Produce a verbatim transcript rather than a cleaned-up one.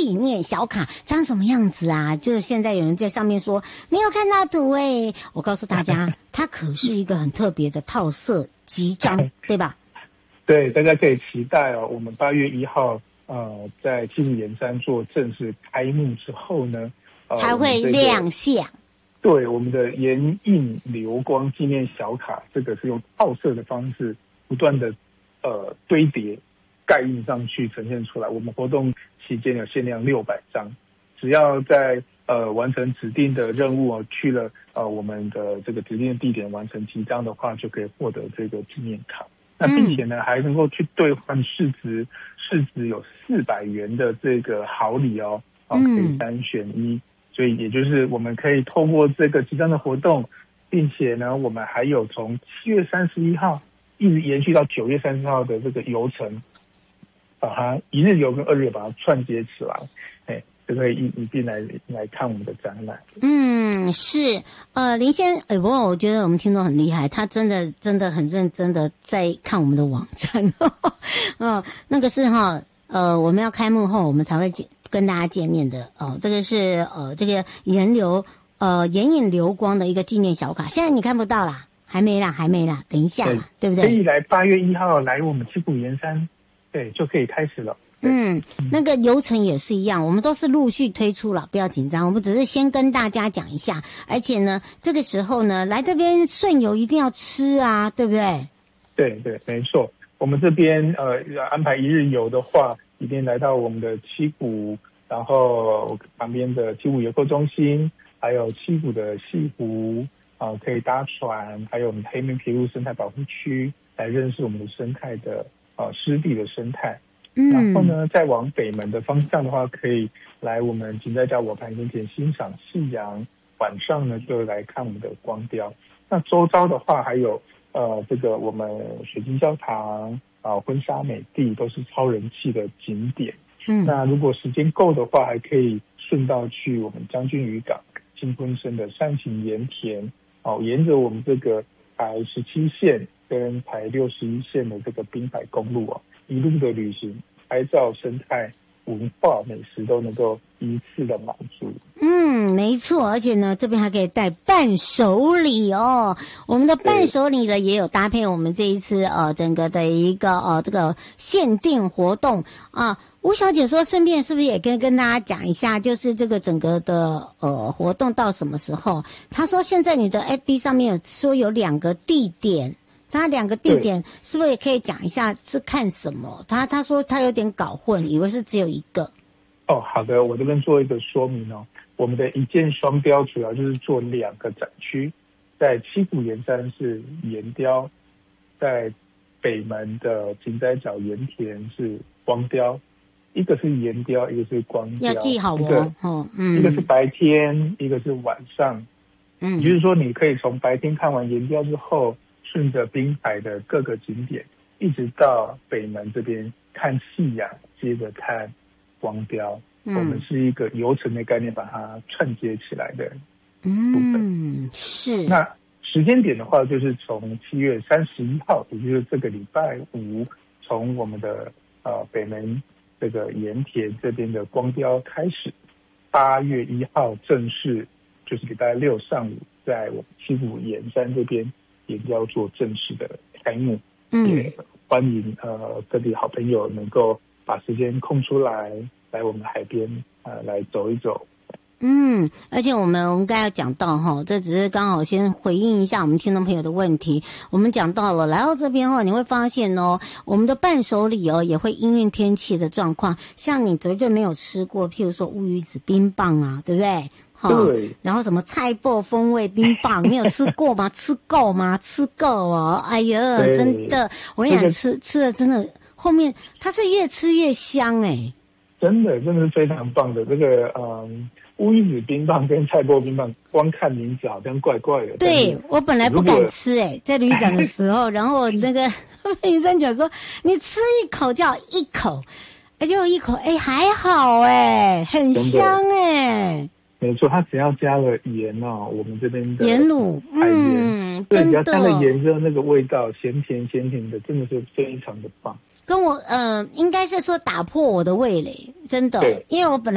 纪念小卡长什么样子啊？就是现在有人在上面说没有看到图诶，我告诉大家，它可是一个很特别的套色集章，对吧？ 对，大家可以期待哦。我们八月一号，呃，在七股盐山做正式开幕之后呢，呃、 才会亮相。 对，我们的盐印流光纪念小卡，这个是用套色的方式不断的呃堆叠盖印上去呈现出来。我们活动期间有限量六百张，只要在呃完成指定的任务哦，去了呃我们的这个指定的地点完成集章的话，就可以获得这个纪念卡。那并且呢，还能够去兑换市值市值有四百元的这个好礼哦，哦，可以三选一。所以也就是我们可以透过这个集章的活动，并且呢，我们还有从七月三十一号一直延续到九月三十号的这个游程，把它一日游跟二日游把它串接起来，哎，就可以一一并来来看我们的展览。 嗯，是，呃，林先，哎，不过我觉得我们听众很厉害，他真的真的很认真的在看我们的网站，嗯，那个是哈，呃，我们要开幕后我们才会见跟大家见面的哦。这个是呃这个盐流呃盐引流光的一个纪念小卡，现在你看不到啦，还没啦，还没啦，等一下啦， 对, 对不对？ 可以来八月一号来我们七股盐山，对，就可以开始了。 嗯，那个流程也是一样，我们都是陆续推出了，不要紧张，我们只是先跟大家讲一下，而且呢，这个时候呢，来这边顺游一定要吃啊，对不对？ 对对，没错。我们这边呃安排一日游的话，一定来到我们的七股，然后旁边的七股游客中心，还有七股的西湖啊、呃，可以搭船，还有我们黑面琵鹭生态保护区，来认识我们的生态的呃湿地的生态。 嗯， 然后呢，再往北门的方向的话，可以来我们景在家我盘盐田欣赏夕阳，晚上呢就来看我们的光雕。那周遭的话，还有呃这个我们水晶教堂啊、婚纱美地都是超人气的景点。 嗯， 那如果时间够的话，还可以顺道去我们将军渔港、金昆生的山形盐田哦，沿着我们这个台十七线跟台六十一线的这个滨海公路哦，一路的旅行。拍照、生态、文化、美食都能够一次的满足。 嗯，没错，而且呢，这边还可以带伴手礼哦。我们的伴手礼呢，也有搭配我们这一次呃整个的一个呃这个限定活动啊。吴小姐说，顺便是不是也跟跟大家讲一下，就是这个整个的呃活动到什么时候？她说现在你的 F B 上面有说有两个地点。他两个地点是不是也可以讲一下是看什么？他他说他有点搞混，以为是只有一个。 哦，好的，我这边做一个说明哦。我们的一箭双雕主要就是做两个展区，在七股盐山是盐雕，在北门的景仔角盐田是光雕，一个是盐雕，一个是光雕， 要记好哦。哦，嗯， 一个是白天，一个是晚上。 嗯， 也就是说，你可以从白天看完盐雕之后。顺着滨海的各个景点，一直到北门这边看夕阳，接着看光雕。嗯、我们是一个游程的概念，把它串接起来的部分。 嗯，是。 那时间点的话，就是从七月三十一号，也就是这个礼拜五，从我们的呃北门这个盐田这边的光雕开始，八月一号正式就是礼拜六上午，在我们七股盐山这边。也要做正式的开幕， 嗯， 也欢迎呃各地好朋友能够把时间空出来，来我们海边呃来走一走。 嗯，而且我们我们刚才讲到哈，这只是刚好先回应一下我们听众朋友的问题。我们讲到了来到这边后，你会发现哦，我们的伴手礼哦也会因应天气的状况，像你绝对没有吃过，譬如说乌鱼子冰棒啊，对不对？ 对， 然后什么菜脯风味冰棒，你有吃过吗？吃够吗？吃够哦！哎呀，真的，我跟你讲，这个、吃吃了真的，后面它是越吃越香哎、欸， 真的，真的是非常棒的。这个嗯，乌鱼子冰棒跟菜脯冰棒，光看名字好像怪怪的。 对，我本来不敢吃哎、欸，在旅展的时候，然后那个医生讲说，你吃一口就好一口，哎，就一口，哎，还好哎、欸，很香哎、欸。 没错，它只要加了盐哦，我们这边的盐卤，嗯， 对，只要加了盐之后，那个味道咸甜咸甜的，真的是非常的棒。 跟我呃，应该是说打破我的味蕾，真的，因为我本来。